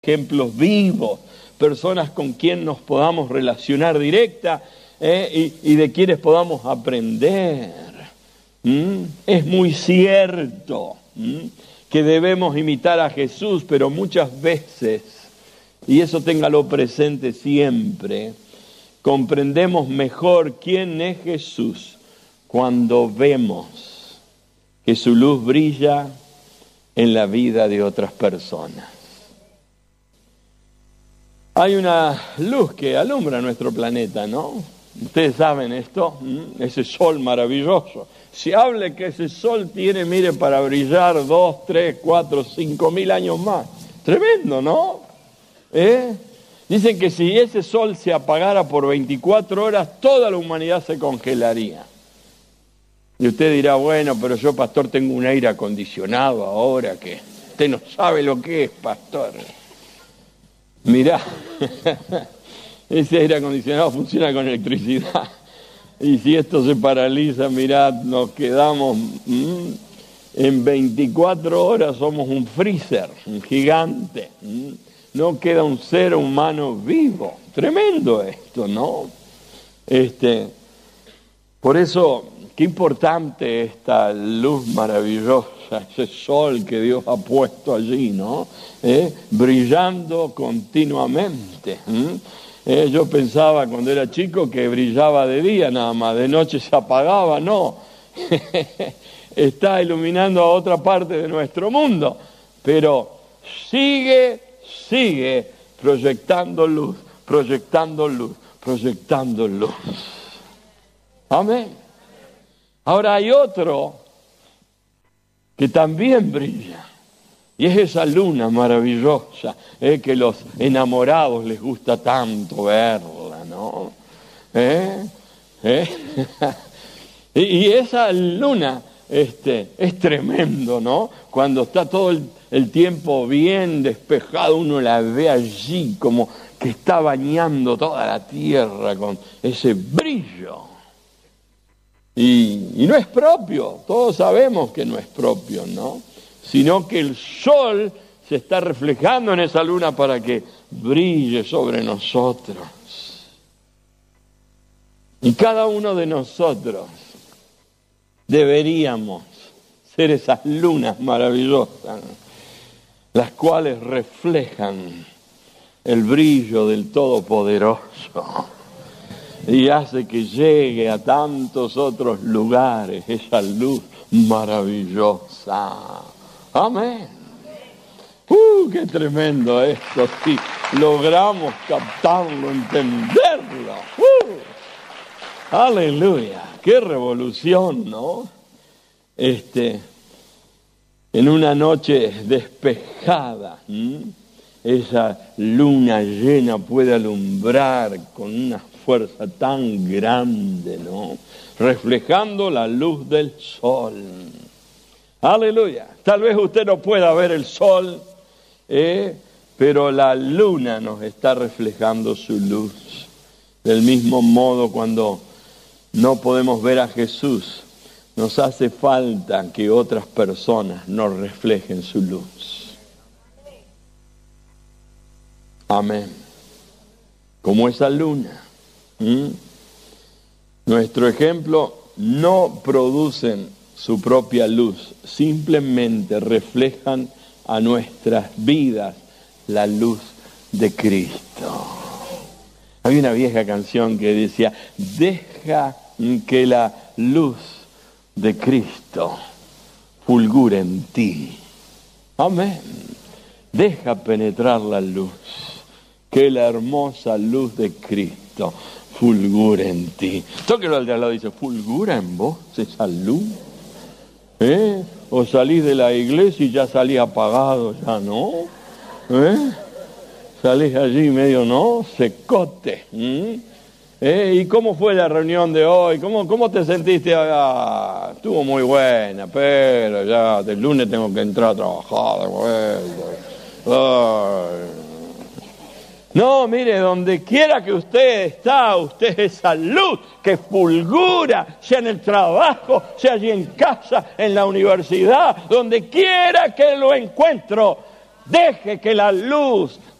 ejemplos vivos, personas con quien nos podamos relacionar directa y de quienes podamos aprender. Es muy cierto que debemos imitar a Jesús, pero muchas veces, y eso téngalo presente siempre, comprendemos mejor quién es Jesús cuando vemos que su luz brilla en la vida de otras personas. Hay una luz que alumbra nuestro planeta, ¿no? Ustedes saben esto, ese sol maravilloso. Si hable que ese sol tiene, mire, para brillar 2, 3, 4, 5.000 años más. Tremendo, ¿no? Dicen que si ese sol se apagara por 24 horas, toda la humanidad se congelaría. Y usted dirá, bueno, pero yo, pastor, tengo un aire acondicionado ahora que usted no sabe lo que es, pastor. Mirá, ese aire acondicionado funciona con electricidad. Y si esto se paraliza, mirá, nos quedamos en 24 horas, somos un freezer, un gigante. No queda un ser humano vivo. Tremendo esto, ¿no? Por eso, qué importante esta luz maravillosa, ese sol que Dios ha puesto allí, ¿no? Brillando continuamente. Yo pensaba cuando era chico que brillaba de día nada más, de noche se apagaba, no. Está iluminando a otra parte de nuestro mundo, pero sigue proyectando luz, proyectando luz, proyectando luz. Amén. Ahora hay otro que también brilla. Y es esa luna maravillosa, que los enamorados les gusta tanto verla, ¿no? Y esa luna es tremendo, ¿no? Cuando está todo el tiempo bien despejado, uno la ve allí como que está bañando toda la tierra con ese brillo. Y no es propio, todos sabemos que no es propio, ¿no? Sino que el sol se está reflejando en esa luna para que brille sobre nosotros. Y cada uno de nosotros deberíamos ser esas lunas maravillosas, las cuales reflejan el brillo del Todopoderoso y hace que llegue a tantos otros lugares esa luz maravillosa. Amén. ¡Qué tremendo esto! Sí, logramos captarlo, entenderlo. ¡Aleluya! ¡Qué revolución!, ¿no? En una noche despejada, esa luna llena puede alumbrar con una fuerza tan grande, ¿no? Reflejando la luz del sol. Aleluya. Tal vez usted no pueda ver el sol, pero la luna nos está reflejando su luz. Del mismo modo, cuando no podemos ver a Jesús, nos hace falta que otras personas nos reflejen su luz. Amén. Como esa luna. Nuestro ejemplo no producen su propia luz, simplemente reflejan a nuestras vidas la luz de Cristo. Hay una vieja canción que decía, deja que la luz de Cristo fulgure en ti. Amén. Deja penetrar la luz, que la hermosa luz de Cristo fulgure en ti. Tóquelo al de al lado y dice, ¿fulgura en vos esa luz? O salís de la iglesia y ya salís apagado, ya no. Salís allí medio, ¿no? Secote. ¿Y cómo fue la reunión de hoy? ¿Cómo te sentiste? Estuvo muy buena, pero ya el lunes tengo que entrar a trabajar de vuelta. No, mire, donde quiera que usted está, usted es esa luz que fulgura, sea en el trabajo, sea allí en casa, en la universidad, donde quiera que lo encuentro, Deje que la luz